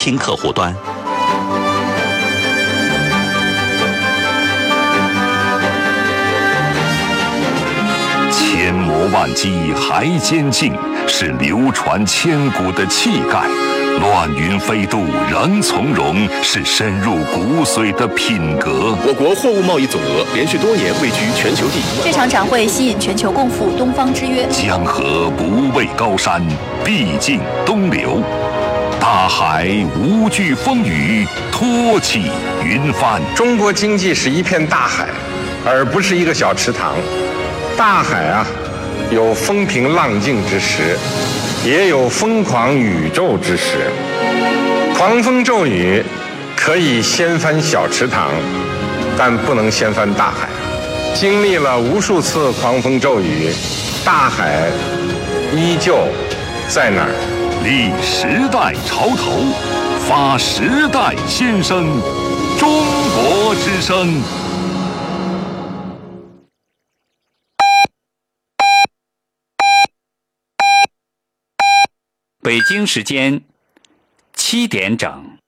听客户端。 千磨万击还坚劲，是流传千古的气概；乱云飞渡仍从容，是深入骨髓的品格。 我国货物贸易总额连续多年位居全球第一。 这场展会吸引全球共赴东方之约。 江河不畏高山，必尽东流；大海无惧风雨，托起云帆。 中国经济是一片大海，而不是一个小池塘。大海啊，有风平浪静之时，也有疯狂宇宙之时。狂风骤雨可以掀翻小池塘，但不能掀翻大海。经历了无数次狂风骤雨，大海依旧在那儿。 立时代潮头，发时代先声，中国之声。 北京时间7点整。